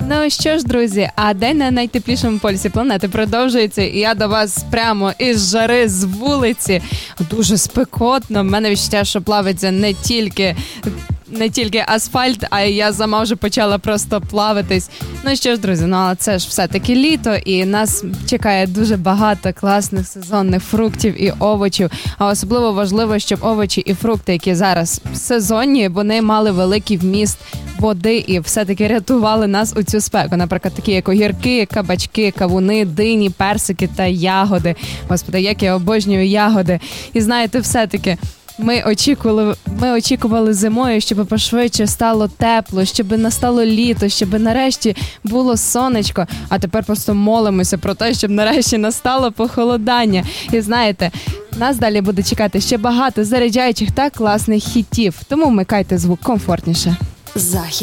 Ну що ж, друзі, а день на найтеплішому полюсі планети продовжується, і я до вас прямо із жари, з вулиці. Дуже спекотно. В мене відчуття, що плавиться не тільки асфальт, а я сама вже почала просто плаватись. Ну що ж, друзі, але це ж все-таки літо, і нас чекає дуже багато класних сезонних фруктів і овочів. А особливо важливо, щоб овочі і фрукти, які зараз сезонні, вони мали великий вміст води і все-таки рятували нас у цю спеку. Наприклад, такі як огірки, кабачки, кавуни, дині, персики та ягоди. Господи, як я обожнюю ягоди. І знаєте, все-таки ми очікували зимою, щоб пошвидше стало тепло, щоб настало літо, щоб нарешті було сонечко, а тепер просто молимося про те, щоб нарешті настало похолодання. І знаєте, нас далі буде чекати ще багато заряджаючих та класних хітів, тому вмикайте звук комфортніше. Захід.